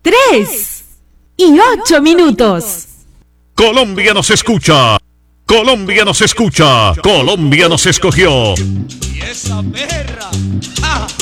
3 y 8 minutos. Colombia nos escucha. Colombia nos escucha. Colombia nos escogió. Y esa perra. ¡Ja!